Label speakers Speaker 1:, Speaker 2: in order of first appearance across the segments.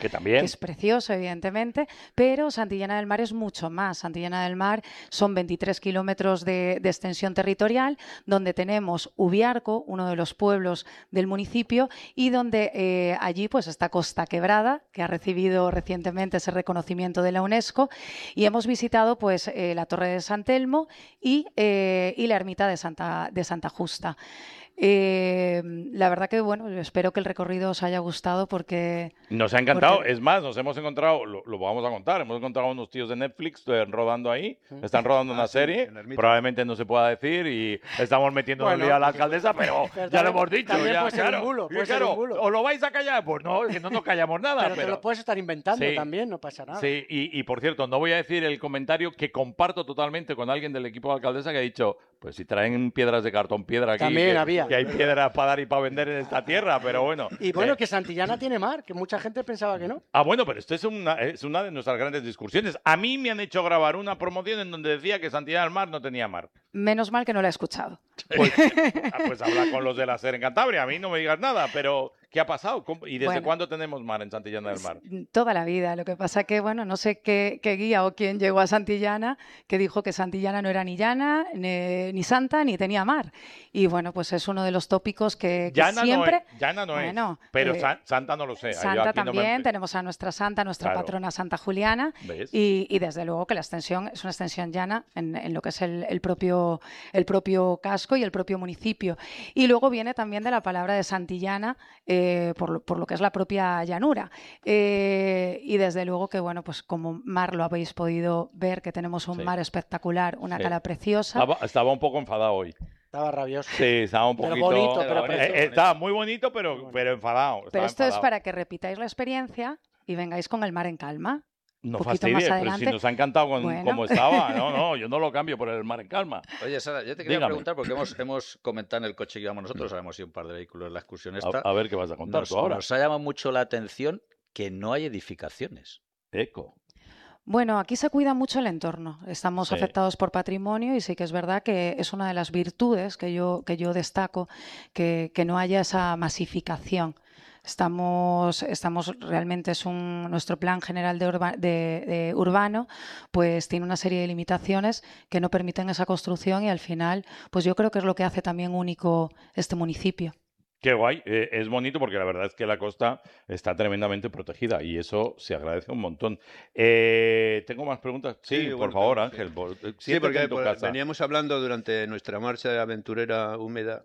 Speaker 1: que también
Speaker 2: que es precioso, evidentemente, pero Santillana del Mar es mucho más. Santillana del Mar son 23 kilómetros de extensión territorial, donde tenemos Ubiarco, uno de los pueblos del municipio, y donde allí pues está Costa Quebrada, que ha recibido recientemente ese reconocimiento de la UNESCO, y hemos visitado pues la Torre de San Telmo y la ermita de Santa Justa. La verdad que, bueno, espero que el recorrido os haya gustado porque...
Speaker 1: nos ha encantado. Es más, nos hemos encontrado, lo vamos a contar, hemos encontrado unos tíos de Netflix rodando ahí, están rodando una serie, probablemente no se pueda decir y estamos metiendo en lío a la alcaldesa, pero ya lo hemos dicho. Ya,
Speaker 3: puede ser un bulo, puede ser un bulo.
Speaker 1: ¿os lo vais a callar? Pues no, es que no nos callamos nada.
Speaker 3: Pero te lo puedes estar inventando también, no pasa nada.
Speaker 1: Sí, y por cierto, no voy a decir el comentario que comparto totalmente con alguien del equipo de alcaldesa que ha dicho, pues si traen piedras de cartón, piedra aquí,
Speaker 3: también había.
Speaker 1: Que hay piedras para dar y para vender en esta tierra, pero bueno.
Speaker 3: Y bueno, que Santillana tiene mar, que mucha gente pensaba que no.
Speaker 1: Ah, bueno, pero esto es una de nuestras grandes discusiones. A mí me han hecho grabar una promoción en donde decía que Santillana del Mar no tenía mar.
Speaker 2: Menos mal que no la he escuchado.
Speaker 1: Pues habla con los de la SER en Cantabria, a mí no me digas nada, pero ¿qué ha pasado? ¿Y desde cuándo tenemos mar en Santillana del Mar?
Speaker 2: Toda la vida. Lo que pasa que, bueno, no sé qué guía o quién llegó a Santillana que dijo que Santillana no era ni llana, ni santa, ni tenía mar. Y bueno, pues es uno de los tópicos que
Speaker 1: llana
Speaker 2: siempre...
Speaker 1: Llana no es, pero santa no lo sé.
Speaker 2: Santa también, tenemos a nuestra santa, nuestra patrona Santa Juliana. Y desde luego que la extensión es una extensión llana en lo que es el propio casco y el propio municipio. Y luego viene también de la palabra de Santillana, por lo que es la propia llanura. Y desde luego que, bueno, pues como mar lo habéis podido ver, que tenemos un mar espectacular, una cala preciosa.
Speaker 1: Estaba un poco enfadado hoy.
Speaker 3: Estaba rabioso.
Speaker 1: Sí, estaba un poquito...
Speaker 3: Pero bonito, pero
Speaker 1: estaba muy bonito, pero enfadado.
Speaker 2: Pero esto es para que repitáis la experiencia y vengáis con el mar en calma.
Speaker 1: No fastidies, pero si nos ha encantado cómo estaba. No, yo no lo cambio por el mar en calma.
Speaker 4: Oye, Sara, yo te quería preguntar, porque hemos comentado en el coche que íbamos nosotros, hemos ido un par de vehículos en la excursión esta.
Speaker 1: A ver qué vas a contar tú ahora.
Speaker 4: Nos ha llamado mucho la atención que no hay edificaciones.
Speaker 1: Eco.
Speaker 2: Bueno, aquí se cuida mucho el entorno. Estamos afectados por patrimonio y sí que es verdad que es una de las virtudes que yo destaco, que no haya esa masificación. Estamos realmente, nuestro plan general de urbano, pues tiene una serie de limitaciones que no permiten esa construcción y al final, pues yo creo que es lo que hace también único este municipio.
Speaker 1: Qué guay, es bonito porque la verdad es que la costa está tremendamente protegida y eso se agradece un montón. Tengo más preguntas. Sí, por favor, Ángel.
Speaker 5: Sí, porque veníamos hablando durante nuestra marcha aventurera húmeda.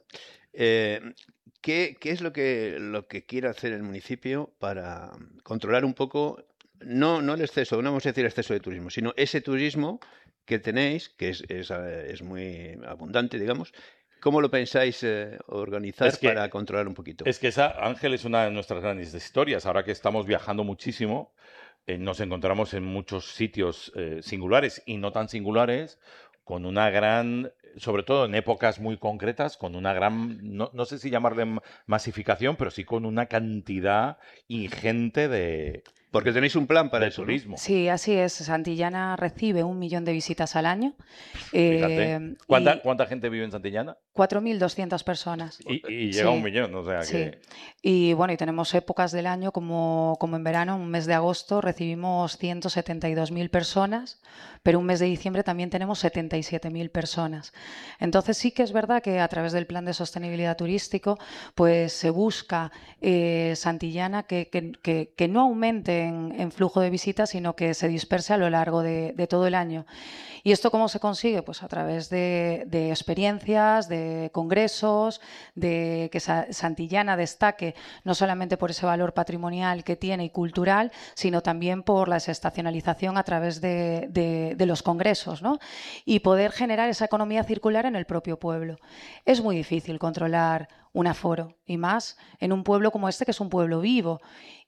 Speaker 5: ¿Qué es lo que quiere hacer el municipio para controlar un poco, no el exceso, no vamos a decir exceso de turismo, sino ese turismo que tenéis, que es muy abundante, digamos? ¿Cómo lo pensáis organizar para controlar un poquito?
Speaker 1: Es que Ángel, es una de nuestras grandes historias. Ahora que estamos viajando muchísimo, nos encontramos en muchos sitios singulares y no tan singulares, con una gran, sobre todo en épocas muy concretas, con una gran, no sé si llamarle masificación, pero sí con una cantidad ingente de...
Speaker 5: Porque tenéis un plan para
Speaker 1: el turismo.
Speaker 2: Sí, así es. Santillana recibe 1 millón de visitas al año.
Speaker 1: Fíjate. ¿Cuánta gente vive en Santillana?
Speaker 2: 4.200 personas.
Speaker 1: Y llega a 1 millón, o sea que...
Speaker 2: Y bueno, y tenemos épocas del año como en verano, un mes de agosto recibimos 172.000 personas, pero un mes de diciembre también tenemos 77.000 personas. Entonces sí que es verdad que a través del plan de sostenibilidad turístico pues se busca Santillana que no aumente en flujo de visitas, sino que se disperse a lo largo de todo el año. ¿Y esto cómo se consigue? Pues a través de experiencias, de congresos, de que Santillana destaque no solamente por ese valor patrimonial que tiene y cultural, sino también por la desestacionalización a través de los congresos, ¿no? Y poder generar esa economía circular en el propio pueblo. Es muy difícil controlar un aforo, y más en un pueblo como este, que es un pueblo vivo.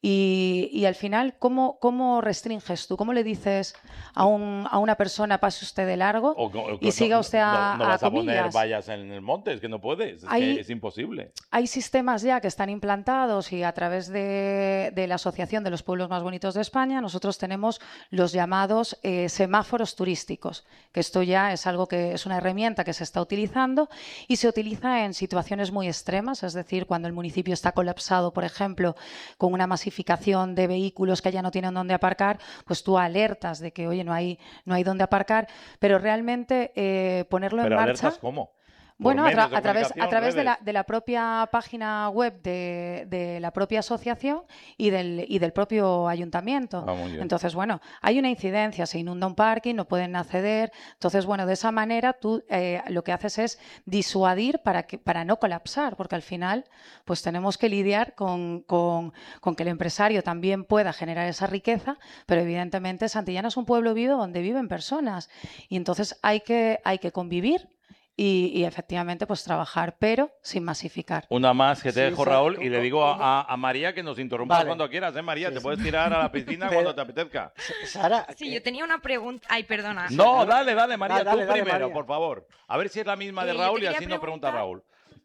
Speaker 2: Y al final, ¿cómo restringes tú? ¿Cómo le dices a una persona pase usted de largo y siga usted
Speaker 1: no vas a
Speaker 2: comillas?
Speaker 1: poner vallas en el monte, es que no puedes, que es imposible.
Speaker 2: Hay sistemas ya que están implantados y a través de la Asociación de los Pueblos Más Bonitos de España nosotros tenemos los llamados semáforos turísticos, que esto ya es algo que es una herramienta que se está utilizando y se utiliza en situaciones muy extremas, extremas, es decir, cuando el municipio está colapsado, por ejemplo, con una masificación de vehículos que ya no tienen dónde aparcar, pues tú alertas de que, oye, no hay dónde aparcar, pero realmente ponerlo en marcha...
Speaker 1: ¿Pero alertas cómo?
Speaker 2: Bueno, a través de la propia página web de la propia asociación y del propio ayuntamiento. Entonces, bueno, hay una incidencia, se inunda un parking, no pueden acceder. Entonces, bueno, de esa manera tú lo que haces es disuadir para no colapsar, porque al final pues tenemos que lidiar con que el empresario también pueda generar esa riqueza, pero evidentemente Santillana es un pueblo vivo donde viven personas y entonces hay que convivir. Y efectivamente, pues trabajar, pero sin masificar.
Speaker 1: Una más que te dejo, Raúl, y le digo a María que nos interrumpas cuando quieras, ¿eh, María? Te puedes tirar a la piscina cuando te apetezca.
Speaker 3: Sara.
Speaker 6: Sí, yo tenía una pregunta. Ay, perdona.
Speaker 1: No, dale, María,
Speaker 3: dale,
Speaker 1: tú primero,
Speaker 3: María.
Speaker 1: por favor. A ver si es la misma de Raúl y así no pregunta Raúl.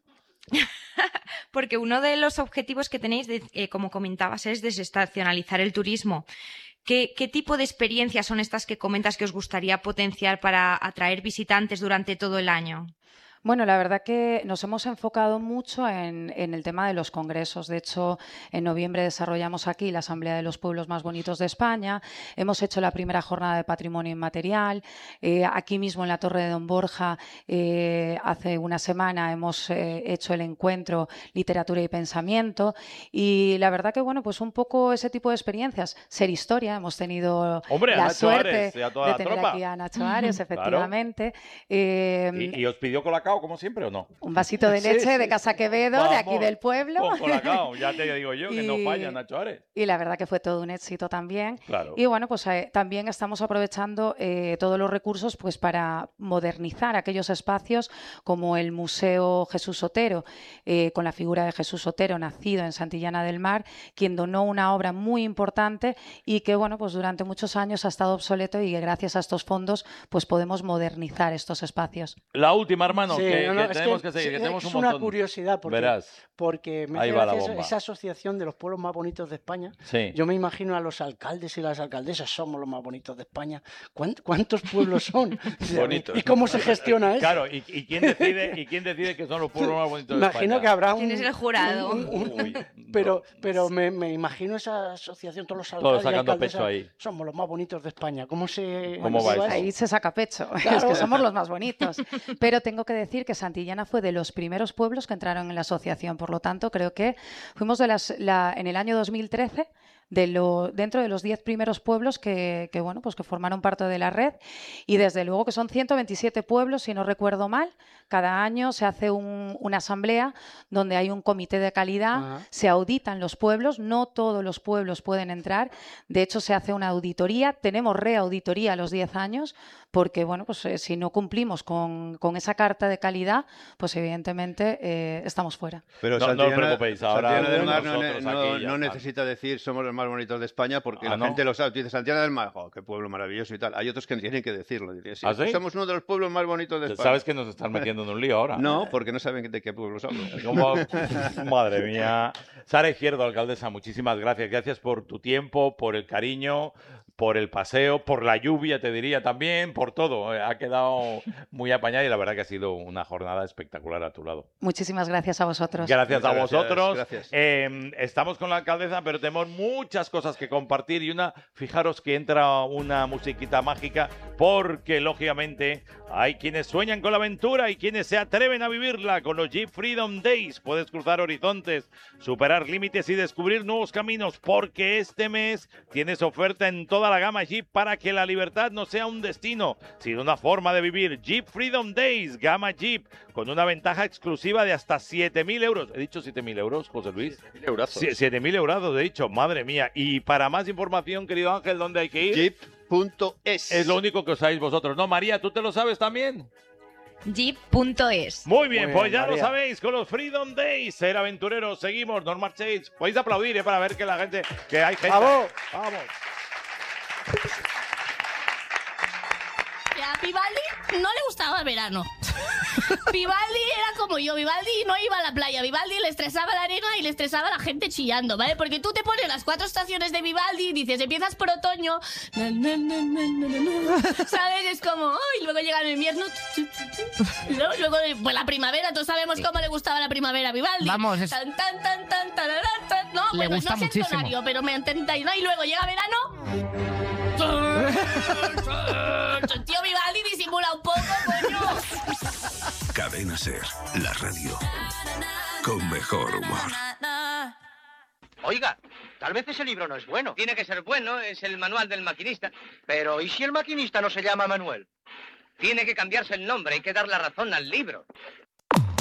Speaker 6: Porque uno de los objetivos que tenéis, como comentabas, es desestacionalizar el turismo. ¿Qué tipo de experiencias son estas que comentas que os gustaría potenciar para atraer visitantes durante todo el año?
Speaker 2: Bueno, la verdad que nos hemos enfocado mucho en el tema de los congresos. De hecho, en noviembre desarrollamos aquí la Asamblea de los Pueblos Más Bonitos de España. Hemos hecho la primera jornada de Patrimonio Inmaterial. Aquí mismo en la Torre de Don Borja, hace una semana hemos hecho el encuentro Literatura y Pensamiento. Y la verdad que, bueno, pues un poco ese tipo de experiencias. Ser historia. Hemos tenido la suerte de tener aquí a Nacho Ares, efectivamente.
Speaker 1: Claro. ¿Y os pidió Colacao como siempre o no?
Speaker 2: Un vasito de leche de Casa Quevedo, vamos, de aquí del pueblo.
Speaker 1: Con Colacao, ya te digo yo que no falla Nacho Ares.
Speaker 2: Y la verdad que fue todo un éxito también.
Speaker 1: Claro.
Speaker 2: Y bueno, pues también estamos aprovechando todos los recursos pues para modernizar aquellos espacios como el Museo Jesús Otero, con la figura de Jesús Otero, nacido en Santillana del Mar, quien donó una obra muy importante y que bueno, pues durante muchos años ha estado obsoleto y que gracias a estos fondos pues podemos modernizar estos espacios.
Speaker 1: La última, hermano.
Speaker 3: Sí,
Speaker 1: que tenemos que seguir, que tenemos un montón.
Speaker 3: Es una curiosidad porque me hace gracia esa asociación de los pueblos más bonitos de España.
Speaker 1: Sí.
Speaker 3: Yo me imagino a los alcaldes y las alcaldesas, somos los más bonitos de España. ¿Cuántos pueblos son?
Speaker 4: Bonitos.
Speaker 3: ¿Y cómo se gestiona eso?
Speaker 1: Claro, ¿y quién decide que son los pueblos más bonitos de España?
Speaker 3: Imagino que habrá
Speaker 6: ¿Quién es el jurado?
Speaker 3: Pero me imagino esa asociación, todos los alcaldes
Speaker 1: todos sacando
Speaker 3: y alcaldesas,
Speaker 1: pecho ahí.
Speaker 3: Somos los más bonitos de España. ¿Cómo
Speaker 1: va eso?
Speaker 2: Ahí se saca pecho,
Speaker 3: claro.
Speaker 2: Es que somos los más bonitos. Pero tengo que decir que Santillana fue de los primeros pueblos que entraron en la asociación, por lo tanto creo que fuimos en el año 2013 dentro de los 10 primeros pueblos que formaron parte de la red, y desde luego que son 127 pueblos, si no recuerdo mal. Cada año se hace una asamblea donde hay un comité de calidad, se auditan los pueblos, no todos los pueblos pueden entrar, de hecho se hace una auditoría, tenemos reauditoría a los 10 años, porque bueno, pues si no cumplimos con esa carta de calidad, pues evidentemente estamos fuera.
Speaker 5: Pero
Speaker 1: no os preocupéis, ahora
Speaker 5: del Mar
Speaker 1: no
Speaker 5: necesita decir somos los más bonitos de España, porque la gente lo sabe. Tú dices Santillana del Mar, qué pueblo maravilloso y tal. Hay otros que tienen que decirlo. Sí,
Speaker 1: ¿Ah, sí?
Speaker 5: Somos uno de los pueblos más bonitos de España.
Speaker 1: ¿Sabes que nos están metiendo en un lío ahora?
Speaker 5: No, porque no saben de qué pueblos hablo.
Speaker 1: Madre mía. Sara Izquierdo, alcaldesa, muchísimas gracias. Gracias por tu tiempo, por el cariño, por el paseo, por la lluvia, te diría también, por todo. Ha quedado muy apañada y la verdad que ha sido una jornada espectacular a tu lado.
Speaker 2: Muchísimas gracias a vosotros.
Speaker 1: Gracias a vosotros.
Speaker 5: Gracias.
Speaker 1: Estamos con la alcaldesa, pero tenemos muchas cosas que compartir y fijaros que entra una musiquita mágica porque, lógicamente, hay quienes sueñan con la aventura y quienes se atreven a vivirla con los Jeep Freedom Days. Puedes cruzar horizontes, superar límites y descubrir nuevos caminos, porque este mes tienes oferta en toda la gama Jeep para que la libertad no sea un destino, sino una forma de vivir. Jeep Freedom Days, gama Jeep, con una ventaja exclusiva de hasta 7.000 euros. ¿He dicho 7.000 euros, José Luis?
Speaker 4: 7.000 euros.
Speaker 1: 7.000 euros, he dicho, madre mía. Y para más información, querido Ángel, ¿dónde hay que ir?
Speaker 5: Jeep.es.
Speaker 1: Es lo único que os sabéis vosotros, ¿no? María, ¿tú te lo sabes también?
Speaker 6: Jeep.es.
Speaker 1: Muy bien, pues ya
Speaker 3: María.
Speaker 1: lo sabéis, con los Freedom Days, ser aventureros, seguimos, no marchéis. Podéis aplaudir, para ver que la gente, que hay gente.
Speaker 3: ¡Vamos!
Speaker 1: ¡Vamos!
Speaker 7: A Pibali no le gustaba el verano. Vivaldi era como yo. Vivaldi no iba a la playa. Vivaldi le estresaba la arena y le estresaba la gente chillando, ¿vale? Porque tú te pones las 4 estaciones de Vivaldi y dices, empiezas por otoño, ¿sabes? Es como, y luego llega el invierno, y luego pues la primavera, todos sabemos cómo le gustaba la primavera a Vivaldi.
Speaker 8: Vamos, es...
Speaker 7: Tan, tan, tan, tan, tararán, tan. No,
Speaker 8: le
Speaker 7: bueno,
Speaker 8: gusta
Speaker 7: no sé
Speaker 8: muchísimo.
Speaker 7: el tonario, pero me entendáis, ¿no? Y luego llega verano. Tío, Vivaldi disimula un poco, coño.
Speaker 9: Cadena Ser, la radio con mejor humor.
Speaker 10: Oiga, tal vez ese libro no es bueno. Tiene que ser bueno, es el manual del maquinista. Pero ¿y si el maquinista no se llama Manuel? Tiene que cambiarse el nombre, hay que dar la razón al libro.